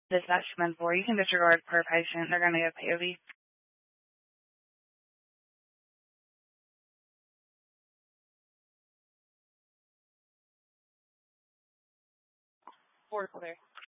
assessment for. You can disregard per patient. They're going to get POV. Four clear.